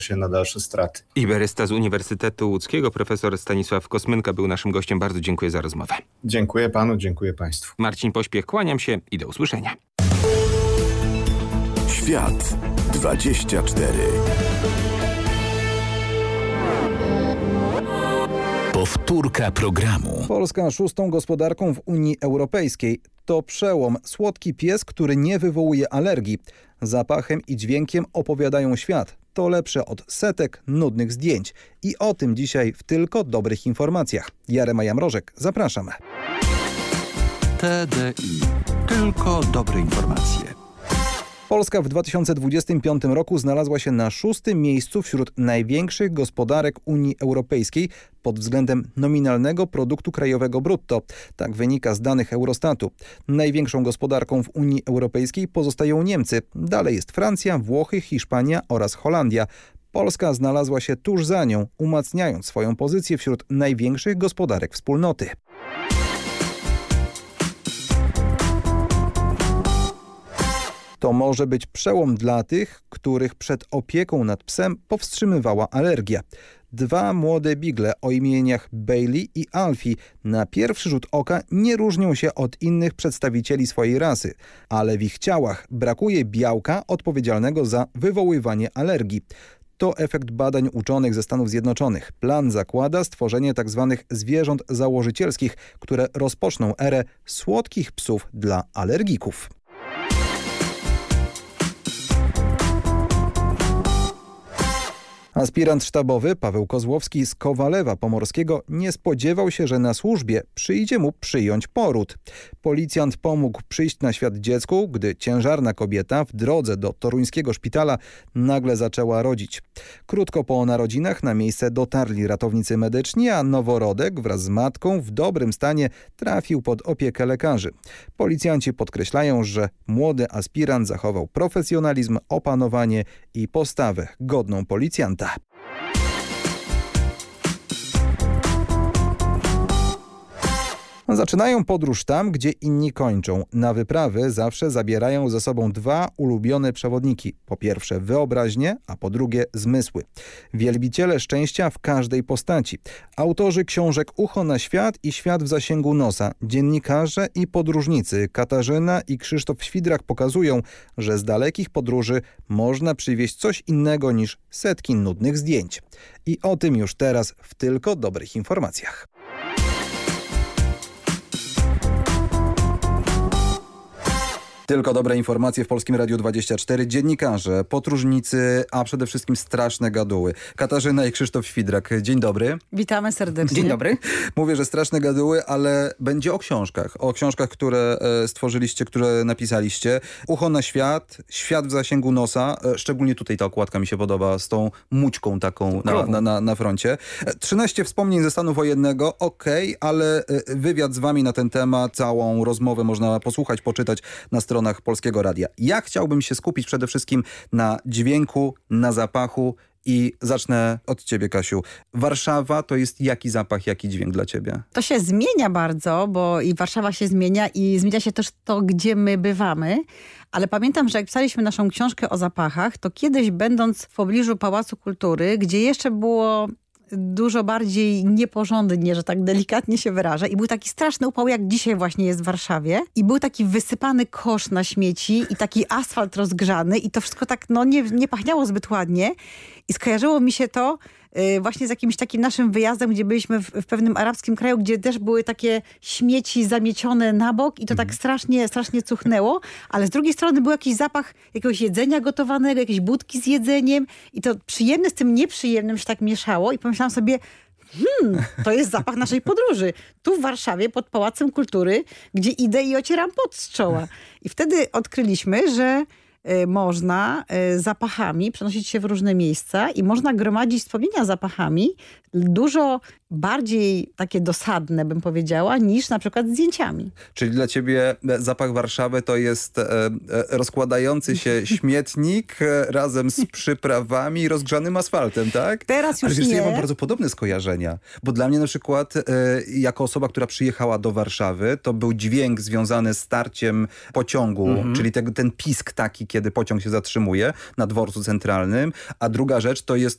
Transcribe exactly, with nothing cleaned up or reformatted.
się na dalsze straty. Iberysta z Uniwersytetu Łódzkiego, profesor Stanisław Kosmynka był naszym gościem. Bardzo dziękuję za rozmowę. Dziękuję panu, dziękuję państwu. Marcin Pośpiech, kłaniam się i do usłyszenia. Świat dwadzieścia cztery. Powtórka programu. Polska szóstą gospodarką w Unii Europejskiej. To przełom. Słodki pies, który nie wywołuje alergii. Zapachem i dźwiękiem opowiadają świat. To lepsze od setek nudnych zdjęć. I o tym dzisiaj w Tylko Dobrych Informacjach. Jarema Jamrożek, zapraszam. T D I. Tylko dobre informacje. Polska w dwa tysiące dwudziestym piątym roku znalazła się na szóstym miejscu wśród największych gospodarek Unii Europejskiej pod względem nominalnego produktu krajowego brutto. Tak wynika z danych Eurostatu. Największą gospodarką w Unii Europejskiej pozostają Niemcy. Dalej jest Francja, Włochy, Hiszpania oraz Holandia. Polska znalazła się tuż za nią, umacniając swoją pozycję wśród największych gospodarek wspólnoty. To może być przełom dla tych, których przed opieką nad psem powstrzymywała alergia. Dwa młode bigle o imieniach Bailey i Alfie na pierwszy rzut oka nie różnią się od innych przedstawicieli swojej rasy, ale w ich ciałach brakuje białka odpowiedzialnego za wywoływanie alergii. To efekt badań uczonych ze Stanów Zjednoczonych. Plan zakłada stworzenie tzw. zwierząt założycielskich, które rozpoczną erę słodkich psów dla alergików. Aspirant sztabowy Paweł Kozłowski z Kowalewa Pomorskiego nie spodziewał się, że na służbie przyjdzie mu przyjąć poród. Policjant pomógł przyjść na świat dziecku, gdy ciężarna kobieta w drodze do toruńskiego szpitala nagle zaczęła rodzić. Krótko po narodzinach na miejsce dotarli ratownicy medyczni, a noworodek wraz z matką w dobrym stanie trafił pod opiekę lekarzy. Policjanci podkreślają, że młody aspirant zachował profesjonalizm, opanowanie i postawę godną policjanta. Zaczynają podróż tam, gdzie inni kończą. Na wyprawy zawsze zabierają ze sobą dwa ulubione przewodniki. Po pierwsze wyobraźnię, a po drugie zmysły. Wielbiciele szczęścia w każdej postaci. Autorzy książek Ucho na świat i Świat w zasięgu nosa, dziennikarze i podróżnicy Katarzyna i Krzysztof Świdrak pokazują, że z dalekich podróży można przywieźć coś innego niż setki nudnych zdjęć. I o tym już teraz w Tylko Dobrych Informacjach. Tylko dobre informacje w Polskim Radiu dwadzieścia cztery. Dziennikarze, podróżnicy, a przede wszystkim straszne gaduły. Katarzyna i Krzysztof Świdrak. Dzień dobry. Witamy serdecznie. Dzień dobry. Mówię, że straszne gaduły, ale będzie o książkach. O książkach, które e, stworzyliście, które napisaliście. Ucho na świat, Świat w zasięgu nosa. E, szczególnie tutaj ta okładka mi się podoba z tą mućką taką na, na, na, na froncie. E, trzynaście wspomnień ze stanu wojennego. Okej, okay, ale e, wywiad z wami na ten temat, całą rozmowę można posłuchać, poczytać na stronie Polskiego Radia. Ja chciałbym się skupić przede wszystkim na dźwięku, na zapachu i zacznę od ciebie, Kasiu. Warszawa to jest jaki zapach, jaki dźwięk dla ciebie? To się zmienia bardzo, bo i Warszawa się zmienia i zmienia się też to, gdzie my bywamy. Ale pamiętam, że jak pisaliśmy naszą książkę o zapachach, to kiedyś będąc w pobliżu Pałacu Kultury, gdzie jeszcze było dużo bardziej nieporządnie, że tak delikatnie się wyrażę. I był taki straszny upał, jak dzisiaj właśnie jest w Warszawie. I był taki wysypany kosz na śmieci i taki asfalt rozgrzany i to wszystko tak no nie, nie pachniało zbyt ładnie. I skojarzyło mi się to y, właśnie z jakimś takim naszym wyjazdem, gdzie byliśmy w, w pewnym arabskim kraju, gdzie też były takie śmieci zamiecione na bok i to tak strasznie, strasznie cuchnęło. Ale z drugiej strony był jakiś zapach jakiegoś jedzenia gotowanego, jakiejś budki z jedzeniem i to przyjemne z tym nieprzyjemnym się tak mieszało i pomyślałam sobie, Hmm, to jest zapach naszej podróży. Tu w Warszawie pod Pałacem Kultury, gdzie idę i ocieram pot z czoła. I wtedy odkryliśmy, że y, można y, zapachami przenosić się w różne miejsca i można gromadzić wspomnienia zapachami dużo bardziej takie dosadne, bym powiedziała, niż na przykład zdjęciami. Czyli dla ciebie zapach Warszawy to jest e, e, rozkładający się śmietnik e, razem z przyprawami i rozgrzanym asfaltem, tak? Teraz już Ale wiesz, nie. Ja mam bardzo podobne skojarzenia, bo dla mnie na przykład e, jako osoba, która przyjechała do Warszawy, to był dźwięk związany z starciem pociągu, mhm. czyli te, ten pisk taki, kiedy pociąg się zatrzymuje na dworcu centralnym, a druga rzecz to jest